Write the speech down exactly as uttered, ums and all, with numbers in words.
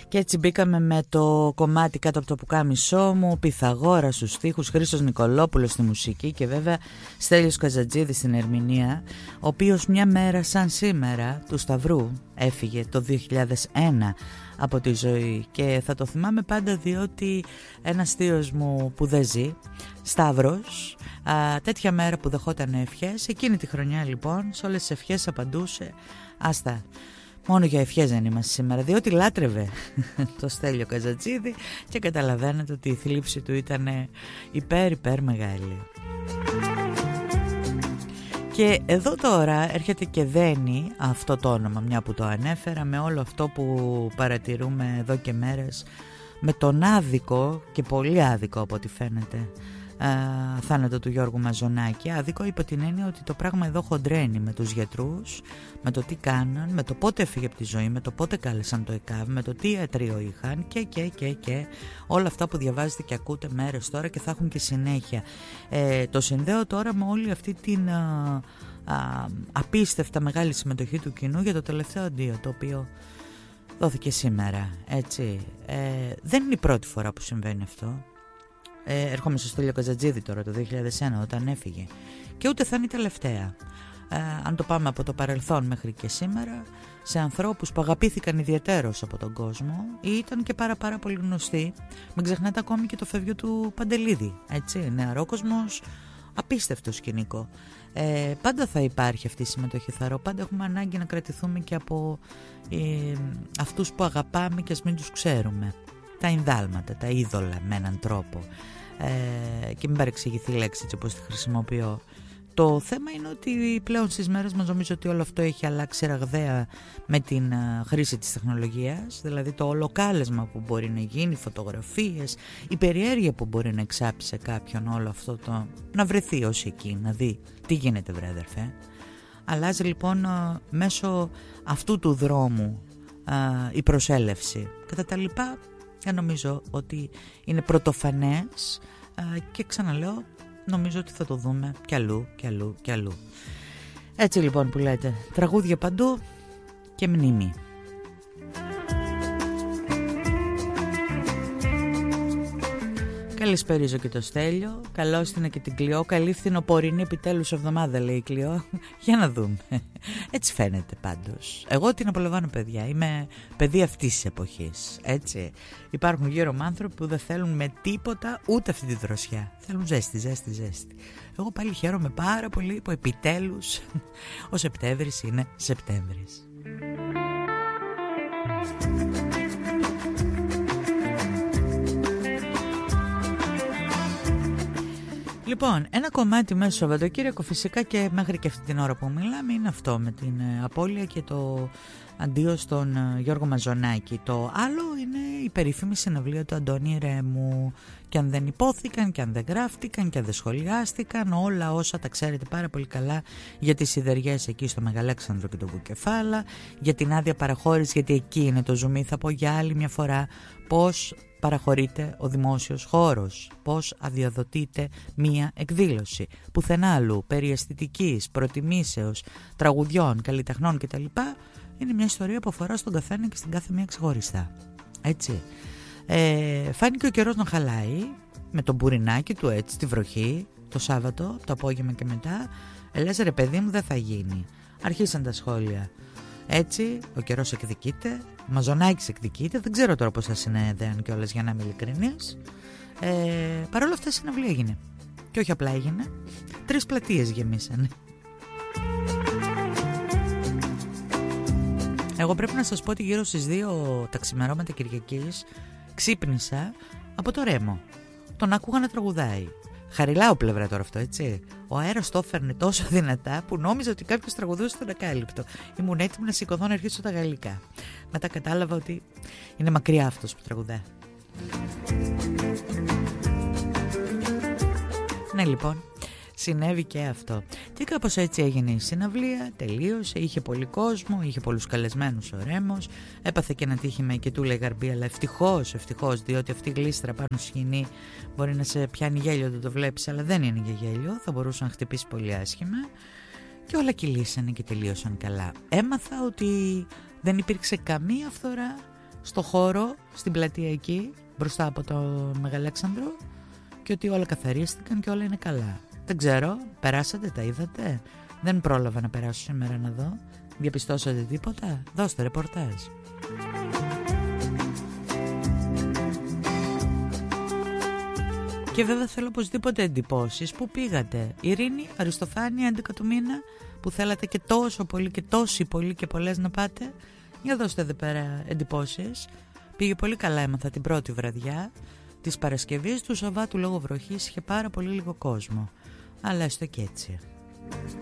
Και έτσι μπήκαμε με το κομμάτι κάτω από το πουκάμισό μου, Πυθαγόρα στους στίχους, Χρήστος Νικολόπουλος στη μουσική και βέβαια Στέλιος Καζατζίδης στην ερμηνεία, ο οποίος μια μέρα σαν σήμερα του Σταυρού έφυγε το δύο χιλιάδες ένα από τη ζωή και θα το θυμάμαι πάντα διότι ένας θείος μου που δεν ζει, Σταύρος, α, τέτοια μέρα που δεχόταν ευχές, εκείνη τη χρονιά λοιπόν σε όλες τις ευχές απαντούσε άστα. Μόνο για ευχές δεν είμαστε σήμερα, διότι λάτρευε το Στέλιο Καζατζίδη και καταλαβαίνετε ότι η θλίψη του ήταν υπέρ υπέρ μεγάλη. Και εδώ τώρα έρχεται και δένει αυτό το όνομα, μια που το ανέφερα, με όλο αυτό που παρατηρούμε εδώ και μέρες, με τον άδικο και πολύ άδικο από ό,τι φαίνεται Uh, θάνατο του Γιώργου Μαζονάκη. Άδικο υπό την έννοια ότι το πράγμα εδώ χοντρένει με τους γιατρούς, με το τι κάναν, με το πότε έφυγε από τη ζωή, με το πότε κάλεσαν το ΕΚΑΒ, με το τι ιατρείο είχαν και και και και όλα αυτά που διαβάζετε και ακούτε μέρες τώρα και θα έχουν και συνέχεια. Ε, το συνδέω τώρα με όλη αυτή την α, α, απίστευτα μεγάλη συμμετοχή του κοινού για το τελευταίο αντίο, το οποίο δόθηκε σήμερα, έτσι. Ε, δεν είναι η πρώτη φορά που συμβαίνει αυτό. Ε, έρχομαι στο Στέλιο Καζατζίδη τώρα το δύο χιλιάδες ένα όταν έφυγε και ούτε θα είναι η τελευταία, ε, αν το πάμε από το παρελθόν μέχρι και σήμερα, σε ανθρώπους που αγαπήθηκαν ιδιαιτέρως από τον κόσμο ή ήταν και πάρα πάρα πολύ γνωστοί. Μην ξεχνάτε ακόμη και το φεύγιο του Παντελίδη, έτσι, νεαρόκοσμος, απίστευτο σκηνικό. Ε, πάντα θα υπάρχει αυτή η συμμετοχή, θαρώ, πάντα έχουμε ανάγκη να κρατηθούμε και από ε, αυτούς που αγαπάμε και ας μην τους ξέρουμε, τα ενδάλματα, τα είδωλα με έναν τρόπο. Ε, και μην παρεξηγηθεί η λέξη έτσι όπως τη χρησιμοποιώ. Το θέμα είναι ότι πλέον στις μέρες μας νομίζω ότι όλο αυτό έχει αλλάξει ραγδαία με την uh, χρήση της τεχνολογίας, δηλαδή το ολοκάλεσμα που μπορεί να γίνει, φωτογραφίες, η περιέργεια που μπορεί να εξάψει σε κάποιον όλο αυτό το, να βρεθεί ως εκεί, να δει τι γίνεται βρε αδερφέ. Αλλάζει λοιπόν uh, μέσω αυτού του δρόμου uh, η προσέλευση. Κατά τα λοιπά δεν νομίζω ότι είναι πρωτοφανές και ξαναλέω, νομίζω ότι θα το δούμε κι αλλού κι αλλού κι αλλού. Έτσι λοιπόν που λέτε, τραγούδια παντού και μνήμη. Καλησπέριζω και το Στέλιο. Καλώς την και την Κλειό. Καλή φθινοπορεινή επιτέλους εβδομάδα, λέει η Κλειό. Για να δούμε. Έτσι φαίνεται πάντως. Εγώ την απολαμβάνω, παιδιά. Είμαι παιδί αυτής της εποχής. Έτσι. Υπάρχουν γύρω μου άνθρωποι που δεν θέλουν με τίποτα ούτε αυτή τη δροσιά. Θέλουν ζέστη, ζέστη, ζέστη. Εγώ πάλι χαίρομαι πάρα πολύ που επιτέλους ο Σεπτέμβρης είναι Σεπτέμβρης. Λοιπόν, ένα κομμάτι μέσα στο Σαββατοκύριακο φυσικά και μέχρι και αυτή την ώρα που μιλάμε είναι αυτό με την ε, απώλεια και το αντίο στον ε, Γιώργο Μαζονάκη. Το άλλο είναι η περίφημη συναυλία του Αντώνη Ρέμου. Και αν δεν υπόθηκαν και αν δεν γράφτηκαν και αν δεν σχολιάστηκαν, όλα όσα τα ξέρετε πάρα πολύ καλά για τις σιδεριές εκεί στο Μεγαλέξανδρο και το Βουκεφάλα, για την άδεια παραχώρηση, γιατί εκεί είναι το ζουμί. Θα πω για άλλη μια φορά πώς παραχωρείται ο δημόσιος χώρος, πώς αδειοδοτείται μία εκδήλωση. Πουθενά αλλού, περί αισθητικής, προτιμήσεως, τραγουδιών, καλλιτεχνών κτλ. Είναι μια ιστορία που αφορά στον καθένα και στην κάθε μία ξεχωριστά. Έτσι. Ε, φάνηκε ο καιρός να χαλάει με τον μπουρινάκι του, έτσι, τη βροχή, το Σάββατο, το απόγευμα και μετά. Ε, λες ρε παιδί μου, δεν θα γίνει. Αρχίσαν τα σχόλια. Έτσι, ο καιρός εκδικείται, ο Μαζονάκης εκδικείται, δεν ξέρω τώρα πώς θα συνέδεαν κιόλας για να είμαι ειλικρινής. Ε, Παρ' όλα αυτά η συναυλία έγινε. Και όχι απλά έγινε, τρεις πλατείες γεμίσανε. Εγώ πρέπει να σας πω ότι γύρω στις δύο τα ξημερώματα Κυριακής ξύπνησα από το Ρέμο. Τον άκουγα να τραγουδάει. Χαριλάω πλευρά τώρα αυτό, έτσι. Ο αέρας το έφερνε τόσο δυνατά που νόμιζα ότι κάποιος τραγουδούσε στον ακάλυπτο. Ήμουν έτοιμη να σηκωθώ να αρχίσω τα γαλλικά. Μετά κατάλαβα ότι είναι μακριά αυτός που τραγουδάει. Ναι, λοιπόν, συνέβη και αυτό. Και κάπως έτσι έγινε η συναυλία, τελείωσε, είχε πολύ κόσμο, είχε πολλούς καλεσμένους ο Ρέμος, έπαθε και ένα τύχημα και του λέει Γαρμπή, αλλά ευτυχώς, ευτυχώς, διότι αυτή η γλίστρα πάνω στη σκηνή μπορεί να σε πιάνει γέλιο όταν το βλέπεις, αλλά δεν είναι για γέλιο, θα μπορούσε να χτυπήσει πολύ άσχημα και όλα κυλήσανε και τελείωσαν καλά. Έμαθα ότι δεν υπήρξε καμία φθορά στο χώρο, στην πλατεία εκεί, μπροστά από το Μεγαλέξανδρο, και ότι όλα καθαρίστηκαν και όλα είναι καλά. Δεν ξέρω, περάσατε, τα είδατε? Δεν πρόλαβα να περάσω σήμερα να δω. Διαπιστώσατε τίποτα? Δώστε ρεπορτάζ. Και βέβαια θέλω οπωσδήποτε εντυπώσεις. Πού πήγατε? Ειρήνη, Αριστοφάνη, έντεκα του μήνα, που θέλατε και τόσο πολύ και τόσοι πολύ και πολλές να πάτε. Για δώστε εδώ πέρα εντυπώσεις. Πήγε πολύ καλά, έμαθα την πρώτη βραδιά της Παρασκευής. Του Σαββάτου λόγω βροχής είχε πάρα πολύ λίγο κόσμο. Αλλά έστω και έτσι.